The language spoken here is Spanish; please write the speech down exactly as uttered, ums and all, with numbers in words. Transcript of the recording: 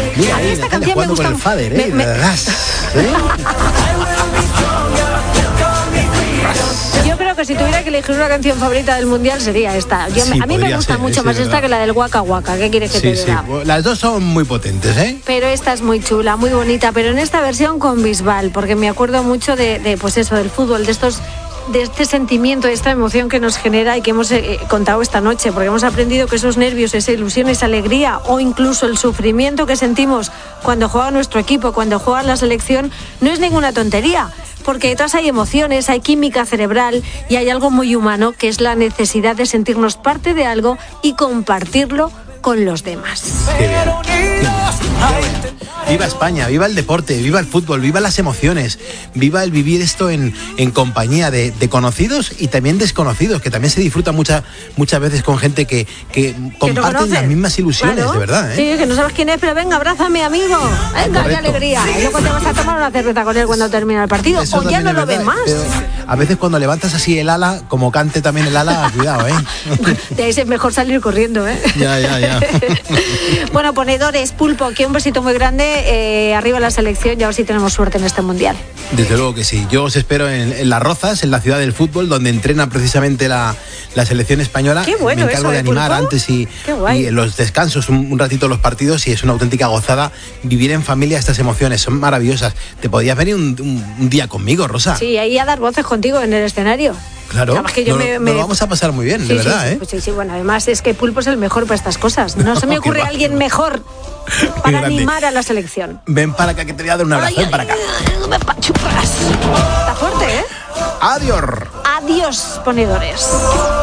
Mira, a mí ahí, esta Natalia, canción me jugando gusta. con el fader, me- ¿eh? me- Ras, ¿eh? Yo creo que si tuviera que elegir una canción favorita del mundial sería esta. Yo, Sí, a mí me podría gusta ser, mucho sí, más es esta verdad. que la del Waka Waka. ¿Qué quieres que Sí, te sí, diga? las dos son muy potentes, ¿eh? Pero esta es muy chula, muy bonita, pero en esta versión con Bisbal, porque me acuerdo mucho de, de pues eso, del fútbol, de estos de este sentimiento, de esta emoción que nos genera y que hemos eh, contado esta noche, porque hemos aprendido que esos nervios, esa ilusión, esa alegría o incluso el sufrimiento que sentimos cuando juega nuestro equipo, cuando juega la selección, no es ninguna tontería, porque detrás hay emociones, hay química cerebral y hay algo muy humano, que es la necesidad de sentirnos parte de algo y compartirlo con los demás. Qué bien. Qué bien. Viva España, viva el deporte, viva el fútbol, viva las emociones, viva el vivir esto en, en compañía de, de conocidos y también desconocidos, que también se disfruta mucha, muchas veces con gente que, que comparten conoces. las mismas ilusiones, Claro. de verdad, ¿eh? Sí, que no sabes quién es, pero venga, abrázame, amigo. Venga, qué Correcto. alegría. Y luego te vas a tomar una cerveza con él cuando termina el partido. Eso O ya también no es lo ves verdad, más. pero a veces cuando levantas así el ala, como cante también el ala, cuidado, ¿eh? De ahí es mejor salir corriendo, ¿eh? Ya, ya, ya. Bueno, ponedores, Pulpo, que un besito muy grande. Eh, arriba la selección y a ver si tenemos suerte en este mundial. Desde luego que sí. Yo os espero en, en Las Rozas, en la ciudad del fútbol, donde entrena precisamente la, la selección española. Qué bueno Me encargo eso, de ¿eh, animar Pulpo? antes y, Qué guay. y en los descansos, un, un ratito los partidos, y es una auténtica gozada vivir en familia estas emociones. Son maravillosas. ¿Te podías venir un, un- un día conmigo, Rosa? Sí, ahí a dar voces contigo en el escenario. Claro. Además que yo nos, me- nos me- lo vamos a pasar muy bien, Sí, de sí, verdad, sí, ¿eh? pues sí, sí, bueno, además es que Pulpo es el mejor para estas cosas. No se me Qué ocurre va, alguien qué va. mejor para grande. animar a la selección. Ven para acá que te voy a dar un abrazo. Ven para acá. Está fuerte, ¿eh? Adiós. Adiós, ponedores.